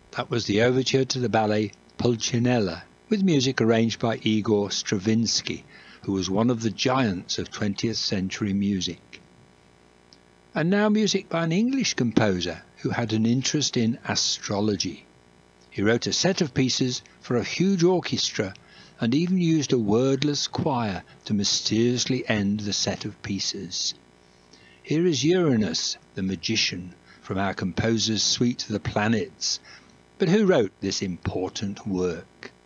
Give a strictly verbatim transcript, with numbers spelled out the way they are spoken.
That was the overture to the ballet Pulcinella, with music arranged by Igor Stravinsky, who was one of the giants of twentieth century music. And now music by an English composer who had an interest in astrology. He wrote a set of pieces for a huge orchestra and even used a wordless choir to mysteriously end the set of pieces. Here is Uranus, the magician, from our composer's suite The Planets. But who wrote this important work?